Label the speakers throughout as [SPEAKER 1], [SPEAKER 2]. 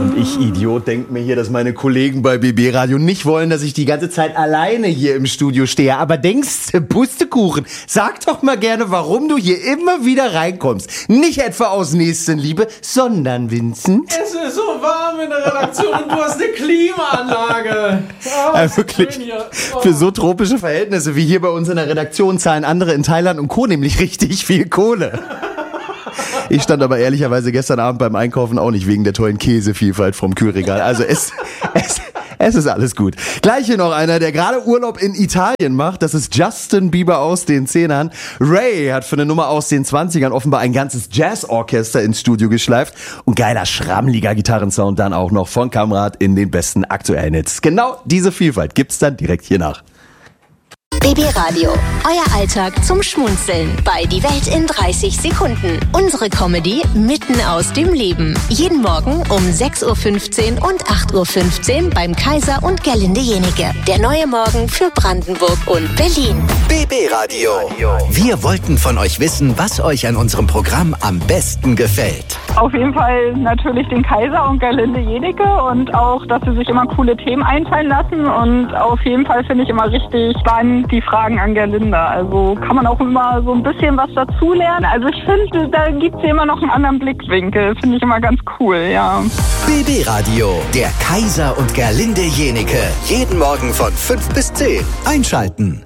[SPEAKER 1] Und ich, Idiot, denke mir hier, dass meine Kollegen bei BB Radio nicht wollen, dass ich die ganze Zeit alleine hier im Studio stehe. Aber denkst du, Pustekuchen, sag doch mal gerne, warum du hier immer wieder reinkommst. Nicht etwa aus Nächstenliebe, sondern, Vincent.
[SPEAKER 2] Es ist so warm in der Redaktion und du hast eine Klimaanlage.
[SPEAKER 1] Wirklich, für so tropische Verhältnisse wie hier bei uns in der Redaktion zahlen andere in Thailand und Co. nämlich richtig viel Kohle. Ich stand aber ehrlicherweise gestern Abend beim Einkaufen auch nicht wegen der tollen Käsevielfalt vom Kühlregal. Also es ist alles gut. Gleich hier noch einer, der gerade Urlaub in Italien macht. Das ist Justin Bieber aus den 10ern. Ray hat für eine Nummer aus den 20ern offenbar ein ganzes Jazzorchester ins Studio geschleift. Und geiler, schrammeliger Gitarrensound dann auch noch von Kamrat in den besten aktuellen Hits. Genau diese Vielfalt gibt's dann direkt hier nach.
[SPEAKER 3] BB Radio, euer Alltag zum Schmunzeln bei Die Welt in 30 Sekunden. Unsere Comedy mitten aus dem Leben. Jeden Morgen um 6.15 Uhr und 8.15 Uhr beim Kaiser und Gerlinde Jenike. Der neue Morgen für Brandenburg und Berlin.
[SPEAKER 4] BB Radio. Wir wollten von euch wissen, was euch an unserem Programm am besten gefällt.
[SPEAKER 5] Auf jeden Fall natürlich den Kaiser und Gerlinde Jenike und auch, dass sie sich immer coole Themen einfallen lassen. Und auf jeden Fall finde ich immer richtig spannend die Fragen an Gerlinde. Also kann man auch immer so ein bisschen was dazulernen. Also ich finde, da gibt es immer noch einen anderen Blickwinkel. Finde ich immer ganz cool, ja.
[SPEAKER 4] BB Radio, der Kaiser und Gerlinde Jenike. Jeden Morgen von 5 bis 10. Einschalten.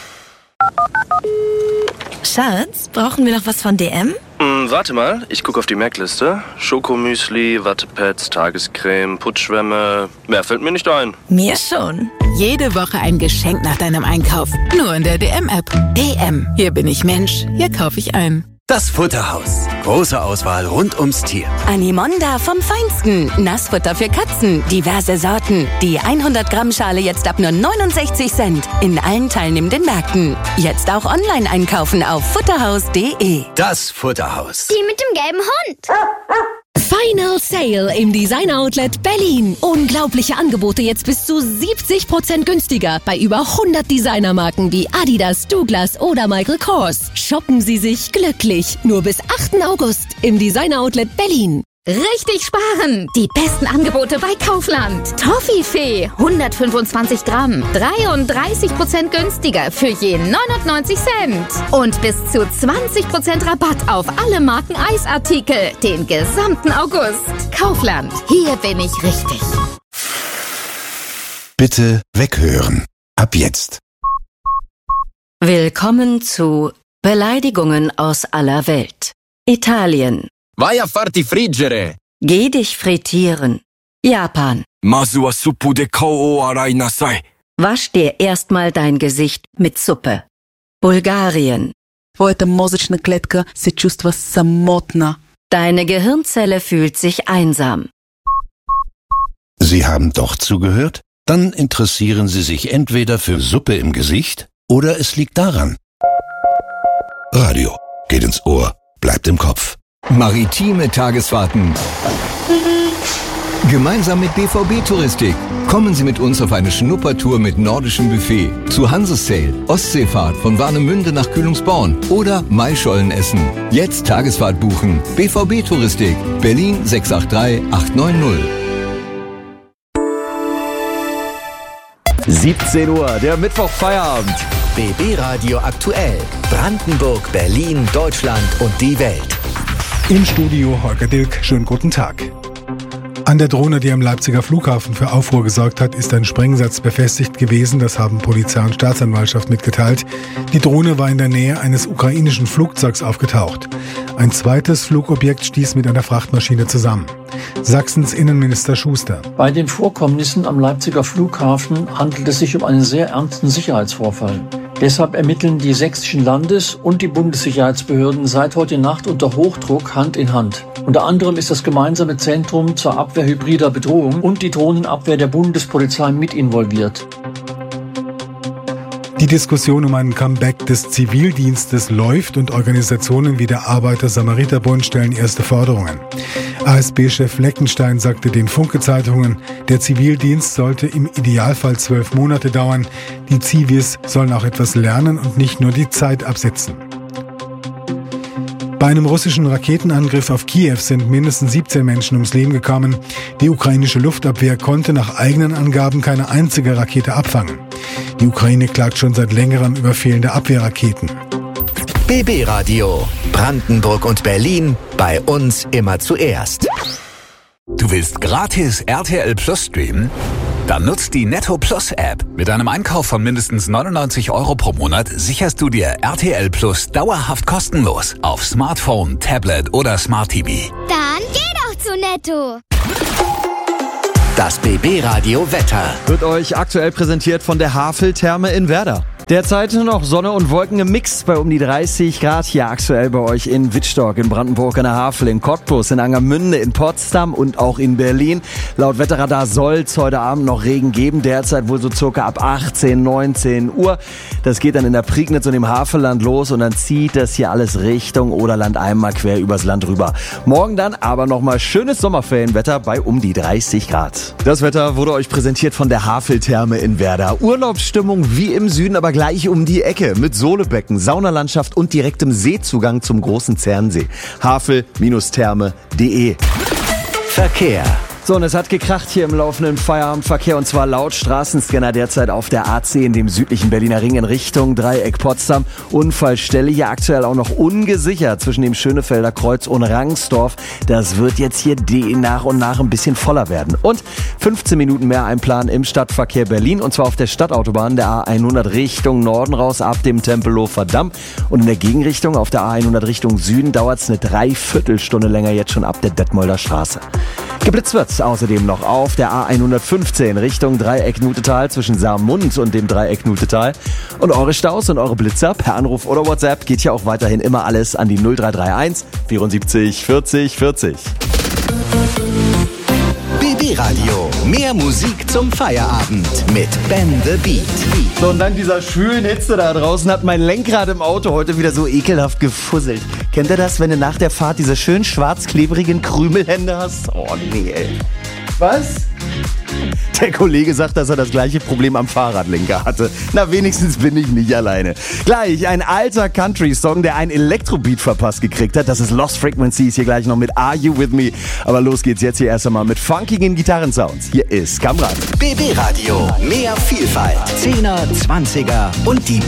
[SPEAKER 6] Schatz, brauchen wir noch was von DM?
[SPEAKER 7] Warte mal, ich gucke auf die Merkliste. Schokomüsli, Wattepads, Tagescreme, Putzschwämme. Mehr fällt mir nicht ein.
[SPEAKER 6] Mir schon.
[SPEAKER 8] Jede Woche ein Geschenk nach deinem Einkauf. Nur in der DM-App. DM. Hier bin ich Mensch. Hier kaufe ich ein.
[SPEAKER 4] Das Futterhaus. Große Auswahl rund ums Tier.
[SPEAKER 6] Animonda vom Feinsten. Nassfutter für Katzen. Diverse Sorten. Die 100 Gramm Schale jetzt ab nur 69 Cent. In allen teilnehmenden Märkten. Jetzt auch online einkaufen auf futterhaus.de.
[SPEAKER 4] Das Futterhaus.
[SPEAKER 9] Die mit dem gelben Hund.
[SPEAKER 10] Final Sale im Designer Outlet Berlin. Unglaubliche Angebote jetzt bis zu 70% günstiger bei über 100 Designermarken wie Adidas, Douglas oder Michael Kors. Shoppen Sie sich glücklich. Nur bis 8. August im Designer Outlet Berlin.
[SPEAKER 11] Richtig sparen! Die besten Angebote bei Kaufland. Toffifee 125 Gramm, 33% günstiger für je 99 Cent. Und bis zu 20% Rabatt auf alle Marken Eisartikel den gesamten August. Kaufland, hier bin ich richtig.
[SPEAKER 12] Bitte weghören. Ab jetzt.
[SPEAKER 13] Willkommen zu Beleidigungen aus aller Welt. Italien.
[SPEAKER 14] Vai a farti friggere.
[SPEAKER 13] Geh dich frittieren. Japan.
[SPEAKER 14] Masu wa suppu de kou o arai nasai.
[SPEAKER 13] Wasch dir erstmal dein Gesicht mit Suppe. Bulgarien.
[SPEAKER 8] Твоята мозъчна клетка се чувства самотна.
[SPEAKER 13] Deine Gehirnzelle fühlt sich einsam.
[SPEAKER 12] Sie haben doch zugehört? Dann interessieren Sie sich entweder für Suppe im Gesicht oder es liegt daran. Radio geht ins Ohr, bleibt im Kopf.
[SPEAKER 4] Maritime Tagesfahrten. Gemeinsam mit BVB Touristik. Kommen Sie mit uns auf eine Schnuppertour mit nordischem Buffet. Zu Hansesail, Ostseefahrt von Warnemünde nach Kühlungsborn oder Maischolen essen. Jetzt Tagesfahrt buchen. BVB Touristik. Berlin 683 890.
[SPEAKER 1] 17 Uhr, der Mittwochfeierabend.
[SPEAKER 4] BB Radio aktuell. Brandenburg, Berlin, Deutschland und die Welt.
[SPEAKER 15] Im Studio Holger Dilk, schönen guten Tag. An der Drohne, die am Leipziger Flughafen für Aufruhr gesorgt hat, ist ein Sprengsatz befestigt gewesen. Das haben Polizei und Staatsanwaltschaft mitgeteilt. Die Drohne war in der Nähe eines ukrainischen Flugzeugs aufgetaucht. Ein zweites Flugobjekt stieß mit einer Frachtmaschine zusammen. Sachsens Innenminister Schuster.
[SPEAKER 16] Bei den Vorkommnissen am Leipziger Flughafen handelt es sich um einen sehr ernsten Sicherheitsvorfall. Deshalb ermitteln die sächsischen Landes- und die Bundessicherheitsbehörden seit heute Nacht unter Hochdruck Hand in Hand. Unter anderem ist das gemeinsame Zentrum zur Abwehr hybrider Bedrohung und die Drohnenabwehr der Bundespolizei mit involviert.
[SPEAKER 15] Die Diskussion um ein Comeback des Zivildienstes läuft und Organisationen wie der Arbeiter-Samariter-Bund stellen erste Forderungen. ASB-Chef Fleckenstein sagte den Funke-Zeitungen, der Zivildienst sollte im Idealfall 12 Monate dauern. Die Zivis sollen auch etwas lernen und nicht nur die Zeit absitzen. Bei einem russischen Raketenangriff auf Kiew sind mindestens 17 Menschen ums Leben gekommen. Die ukrainische Luftabwehr konnte nach eigenen Angaben keine einzige Rakete abfangen. Die Ukraine klagt schon seit längerem über fehlende Abwehrraketen.
[SPEAKER 9] BB Radio. Brandenburg und Berlin. Bei uns immer zuerst.
[SPEAKER 17] Du willst gratis RTL Plus streamen? Dann nutzt die Netto Plus App. Mit einem Einkauf von mindestens 99 € pro Monat sicherst du dir RTL Plus dauerhaft kostenlos auf Smartphone, Tablet oder Smart TV.
[SPEAKER 18] Dann geh doch zu Netto.
[SPEAKER 9] Das BB Radio Wetter
[SPEAKER 1] wird euch aktuell präsentiert von der Havel-Therme in Werder. Derzeit noch Sonne und Wolken im Mix bei um die 30 Grad hier aktuell bei euch in Wittstock, in Brandenburg an der Havel, in Cottbus, in Angermünde, in Potsdam und auch in Berlin. Laut Wetterradar soll es heute Abend noch Regen geben, derzeit wohl so circa ab 18, 19 Uhr. Das geht dann in der Prignitz und im Havelland los und dann zieht das hier alles Richtung Oderland einmal quer übers Land rüber. Morgen dann aber nochmal schönes Sommerferienwetter bei um die 30 Grad. Das Wetter wurde euch präsentiert von der Havel-Therme in Werder. Urlaubsstimmung wie im Süden, aber gleich um die Ecke mit Sohlebecken, Saunalandschaft und direktem Seezugang zum großen Zernsee. Havel-therme.de.
[SPEAKER 9] Verkehr.
[SPEAKER 1] So, und es hat gekracht hier im laufenden Feierabendverkehr und zwar laut Straßenscanner derzeit auf der A10 in dem südlichen Berliner Ring in Richtung Dreieck Potsdam. Unfallstelle hier aktuell auch noch ungesichert zwischen dem Schönefelder Kreuz und Rangsdorf. Das wird jetzt hier nach und nach ein bisschen voller werden. Und 15 Minuten mehr einplanen im Stadtverkehr Berlin und zwar auf der Stadtautobahn der A100 Richtung Norden raus ab dem Tempelhofer Damm. Und in der Gegenrichtung auf der A100 Richtung Süden dauert es eine Dreiviertelstunde länger jetzt schon ab der Detmolder Straße. Geblitzt wird's außerdem noch auf der A115 Richtung Dreieck Nutetal zwischen Saarmund und dem Dreieck Nutetal. Und eure Staus und eure Blitzer per Anruf oder WhatsApp geht ja auch weiterhin immer alles an die 0331 74 40 40.
[SPEAKER 9] BB Radio. Mehr Musik zum Feierabend mit Ben the Beat.
[SPEAKER 1] So, und dank dieser schwülen Hitze da draußen hat mein Lenkrad im Auto heute wieder so ekelhaft gefusselt. Kennt ihr das, wenn du nach der Fahrt diese schön schwarz-klebrigen Krümelhände hast? Oh nee, ey. Was? Der Kollege sagt, dass er das gleiche Problem am Fahrradlenker hatte. Na, wenigstens bin ich nicht alleine. Gleich ein alter Country-Song, der einen Elektrobeat verpasst gekriegt hat. Das ist Lost Frequencies, hier gleich noch mit Are You With Me. Aber los geht's jetzt hier erst einmal mit funkigen Gitarrensounds. Hier ist Kamrat.
[SPEAKER 9] BB Radio, mehr Vielfalt. 10er, 20er und die